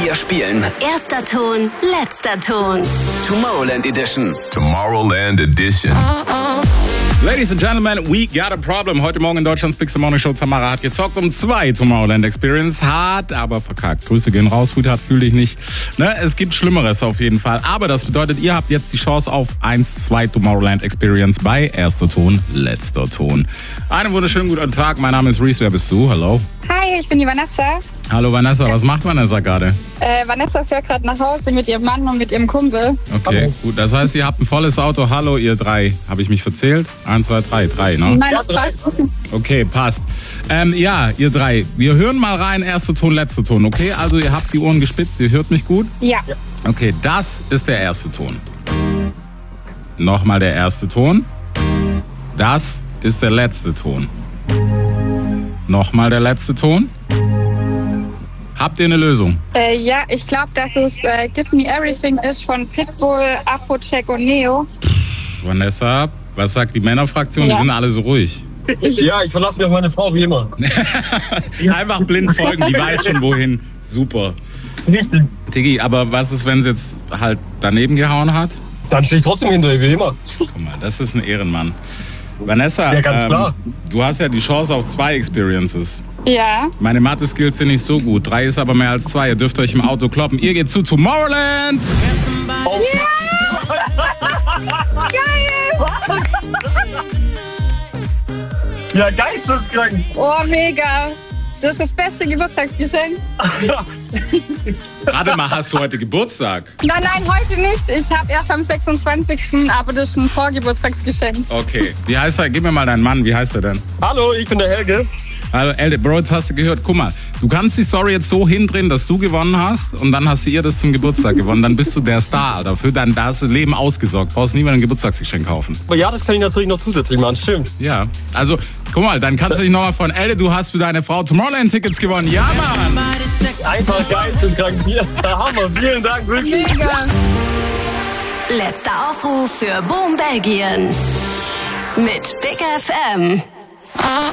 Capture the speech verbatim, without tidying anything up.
Wir spielen Erster Ton, letzter Ton. Tomorrowland Edition. Tomorrowland Edition. Ladies and Gentlemen, we got a problem. Heute Morgen in Deutschlands Big Morning Show. Tamara hat gezockt um zwei Tomorrowland Experience. Hat aber verkackt. Grüße gehen raus, Sweetheart, fühl dich nicht. Ne, es gibt Schlimmeres auf jeden Fall. Aber das bedeutet, ihr habt jetzt die Chance auf eins, zwei Tomorrowland Experience bei Erster Ton, letzter Ton. Einen wunderschönen guten Tag. Mein Name ist Reese. Wer bist du? Hallo. Hi, ich bin die Vanessa. Hallo Vanessa. Was macht Vanessa gerade? Äh, Vanessa fährt gerade nach Hause mit ihrem Mann und mit ihrem Kumpel. Okay, Hallo. Gut. Das heißt, ihr habt ein volles Auto. Hallo, ihr drei. Habe ich mich verzählt? Eins, zwei, drei. Drei, ne? Nein, das passt. Okay, passt. Ähm, ja, ihr drei. Wir hören mal rein. Erster Ton, letzter Ton. Okay, also ihr habt die Ohren gespitzt. Ihr hört mich gut? Ja. Okay, das ist der erste Ton. Nochmal der erste Ton. Das ist der letzte Ton. Nochmal der letzte Ton. Habt ihr eine Lösung? Äh, ja, ich glaube, dass es äh, Give Me Everything ist von Pitbull, Afrojack und Neo. Pff, Vanessa, was sagt die Männerfraktion? Ja. Die sind alle so ruhig. Ja, ich verlasse mich auf meine Frau wie immer. Einfach blind folgen, die weiß schon wohin. Super. Richtig. Diggi, aber was ist, wenn sie jetzt halt daneben gehauen hat? Dann stehe ich trotzdem hinter ihr wie immer. Guck mal, das ist ein Ehrenmann. Vanessa, Ja, ganz ähm, klar. du hast ja die Chance auf zwei Experiences. Ja. Meine Mathe-Skills sind nicht so gut. Drei ist aber mehr als zwei. Ihr dürft euch im Auto kloppen. Ihr geht zu Tomorrowland. Ja, geisteskrank. Oh, mega. Das ist das beste Geburtstagsgeschenk. Warte mal, hast du heute Geburtstag? Nein, nein, heute nicht. Ich habe erst am sechsundzwanzigsten aber das ist ein Vorgeburtstagsgeschenk. Okay. Wie heißt er? Gib mir mal deinen Mann. Wie heißt er denn? Hallo, ich bin der Helge. Also, Elde, Bro, jetzt hast du gehört. Guck mal, du kannst die Story jetzt so hindrehen, dass du gewonnen hast und dann hast du ihr das zum Geburtstag gewonnen. Dann bist du der Star, Alter. Für dein das Leben ausgesorgt. Brauchst nie mehr ein Geburtstagsgeschenk kaufen. Aber ja, das kann ich natürlich noch zusätzlich machen, stimmt. Ja. Also, guck mal, dann kannst du dich nochmal von Elde, du hast für deine Frau Tomorrowland-Tickets gewonnen. Ja, Mann! Einfach geisteskrank. Ja, Hammer, vielen Dank, wirklich. Mega. Letzter Aufruf für Boom Belgien. Mit Big F M.